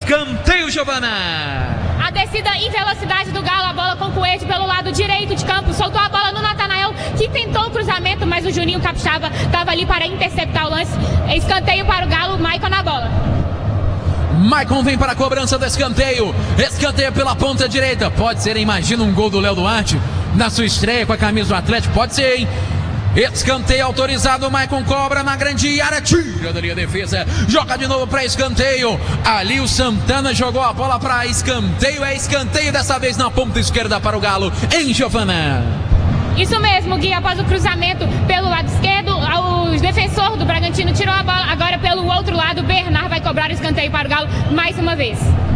escanteio, Giovana. A descida em velocidade do Galo, a bola com o Coelho pelo lado direito de campo, soltou a bola no Natanael, que tentou o cruzamento, mas o Juninho Capixaba estava ali para interceptar o lance. Escanteio para o Galo, Maicon na bola. Maicon vem para a cobrança do escanteio. Escanteio pela ponta direita. Pode ser, imagina um gol do Léo Duarte na sua estreia com a camisa do Atlético. Pode ser, hein? Escanteio autorizado, Maicon cobra na grande área, tira da linha defesa, joga de novo para escanteio. Ali o Santana jogou a bola para escanteio. É escanteio dessa vez na ponta esquerda para o Galo, em Giovana. Isso mesmo, Gui, após o cruzamento pelo lado esquerdo, o defensor do Bragantino tirou a bola. Agora pelo outro lado, Bernard vai cobrar o escanteio para o Galo mais uma vez.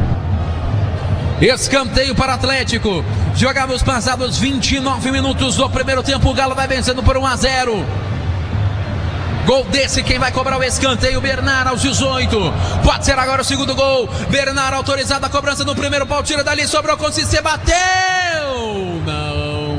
Escanteio para o Atlético. Jogamos passados 29 minutos do primeiro tempo. O Galo vai vencendo por 1-0. Gol desse, quem vai cobrar o escanteio? Bernard aos 18. Pode ser agora o segundo gol. Bernard autorizado a cobrança no primeiro pau. Tira dali, sobrou com Cissé, bateu. Não.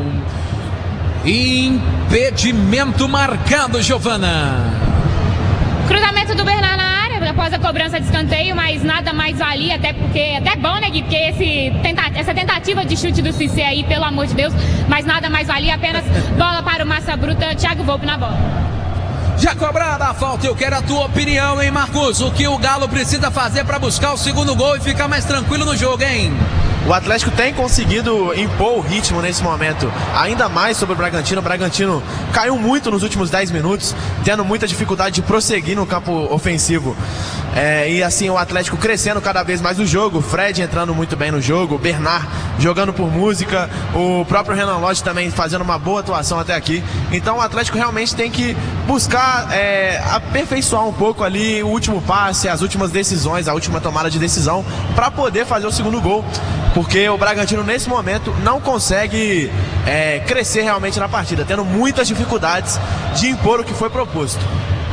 Impedimento marcado, Giovana. Cruzamento do Bernard na área após a cobrança de escanteio, mas nada mais valia, até bom, né, Gui? Porque essa tentativa de chute do Cissé aí, pelo amor de Deus, mas nada mais valia, apenas bola para o Massa Bruta, Thiago Volpe na bola. Já cobrada a falta, eu quero a tua opinião, hein, Marcos? O que o Galo precisa fazer para buscar o segundo gol e ficar mais tranquilo no jogo, hein? O Atlético tem conseguido impor o ritmo nesse momento, ainda mais sobre o Bragantino. O Bragantino caiu muito nos últimos 10 minutos, tendo muita dificuldade de prosseguir no campo ofensivo. E assim, o Atlético crescendo cada vez mais o jogo, o Fred entrando muito bem no jogo, o Bernard jogando por música, o próprio Renan Lodge também fazendo uma boa atuação até aqui. Então o Atlético realmente tem que buscar aperfeiçoar um pouco ali o último passe, as últimas decisões, a última tomada de decisão, para poder fazer o segundo gol. Porque o Bragantino nesse momento não consegue crescer realmente na partida, tendo muitas dificuldades de impor o que foi proposto.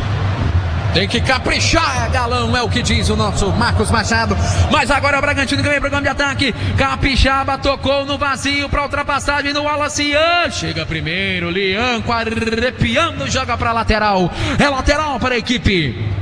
Tem que caprichar, Galão, é o que diz o nosso Marcos Machado. Mas agora é o Bragantino que vem para o campo de ataque. Capixaba tocou no vazio para ultrapassagem do Wallace. Chega primeiro, Lian, arrepiando, joga para lateral. É lateral para a equipe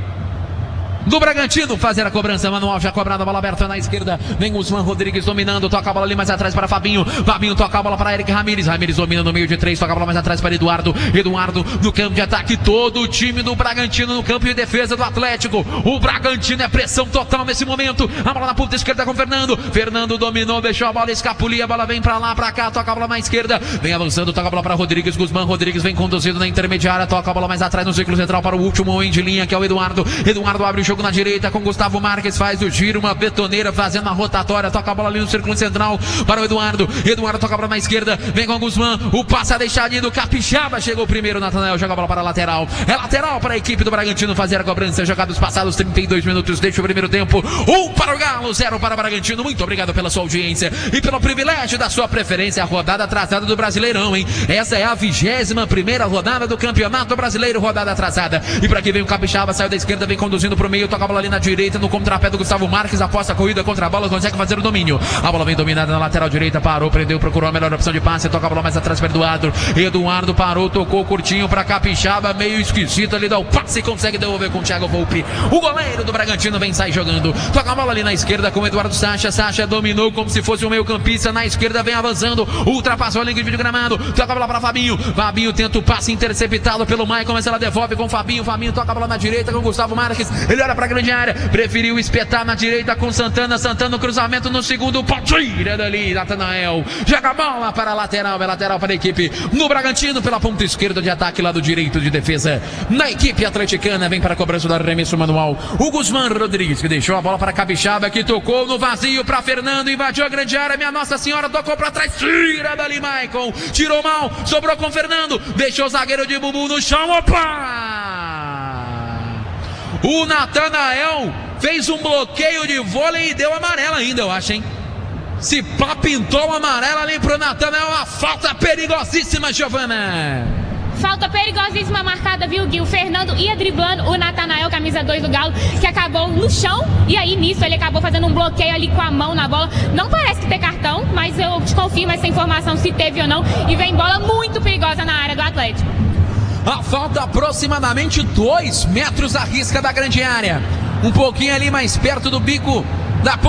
do Bragantino fazer a cobrança manual, já cobrada, a bola aberta na esquerda, vem Guzmán Rodrigues dominando, toca a bola ali mais atrás para Fabinho, Fabinho toca a bola para Eric Ramírez, Ramírez domina no meio de 3, toca a bola mais atrás para Eduardo no campo de ataque, todo o time do Bragantino no campo de defesa do Atlético. O Bragantino é pressão total nesse momento, a bola na ponta esquerda com Fernando dominou, deixou a bola escapulir, a bola vem para lá, para cá, toca a bola na esquerda, vem avançando, toca a bola para Rodrigues, Guzmán Rodrigues vem conduzindo na intermediária, toca a bola mais atrás no círculo central para o último homem de linha, que é o Eduardo abre o jogo na direita com Gustavo Marques, faz o giro, uma betoneira fazendo a rotatória, toca a bola ali no círculo central para o Eduardo toca a bola na esquerda, vem com o Guzmán, o passe a deixadinho do Capixaba, chegou primeiro, Natanael joga a bola para a lateral, é lateral para a equipe do Bragantino fazer a cobrança, jogados passados 32 minutos, deixa o primeiro tempo, 1 para o Galo, 0 para o Bragantino. Muito obrigado pela sua audiência e pelo privilégio da sua preferência, a rodada atrasada do Brasileirão, hein? Essa é a 21ª rodada do Campeonato Brasileiro, rodada atrasada, e para aqui vem o Capixaba, saiu da esquerda, vem conduzindo para o meio, toca a bola ali na direita, no contrapé do Gustavo Marques, aposta a corrida contra a bola, consegue fazer o domínio, a bola vem dominada na lateral direita, parou, prendeu, procurou a melhor opção de passe, toca a bola mais atrás para Eduardo parou, tocou curtinho para Capixaba, meio esquisito, ali dá o passe e consegue devolver com o Thiago Volpe, o goleiro do Bragantino vem sair jogando, toca a bola ali na esquerda com o Eduardo Sacha dominou como se fosse um meio campista, na esquerda vem avançando, ultrapassou a linha de gramado, toca a bola para Fabinho tenta o passe interceptado pelo Maicon, mas ela devolve com Fabinho toca a bola na direita com Gustavo Marques, ele olha para a grande área, preferiu espetar na direita com Santana no cruzamento no segundo pau, tira dali, Natanael joga a bola para a lateral, é lateral para a equipe no Bragantino, pela ponta esquerda de ataque, lado direito de defesa na equipe atleticana, vem para a cobrança do arremesso manual, o Guzmán Rodrigues, que deixou a bola para Capixaba, que tocou no vazio para Fernando, invadiu a grande área, minha Nossa Senhora, tocou para trás, tira dali Maicon, tirou mal, sobrou com Fernando, deixou o zagueiro de Bubu no chão, o Natanael fez um bloqueio de vôlei e deu amarela ainda, eu acho, hein? Se pá, pintou uma amarela ali pro Natanael, uma falta perigosíssima, Giovana. Falta perigosíssima marcada, viu, Gui? O Fernando ia driblando o Natanael, camisa 2 do Galo, que acabou no chão, e aí nisso ele acabou fazendo um bloqueio ali com a mão na bola. Não parece que ter cartão, mas eu desconfio essa informação se teve ou não, e vem bola muito perigosa na área do Atlético. A falta aproximadamente 2 metros à risca da grande área, um pouquinho ali mais perto do bico da